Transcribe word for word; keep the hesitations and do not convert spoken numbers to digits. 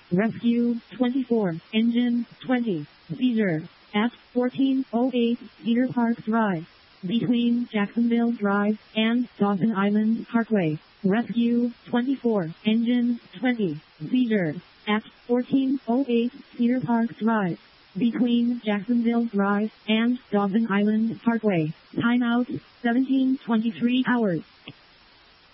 Rescue twenty-four, Engine twenty, Seizure at fourteen oh eight Cedar Park Drive, between Jacksonville Drive and Dawson Island Parkway. Rescue twenty-four, Engine twenty, Seizure at fourteen oh eight Cedar Park Drive, between Jacksonville Drive and Dawson Island Parkway. Timeout seventeen twenty-three hours.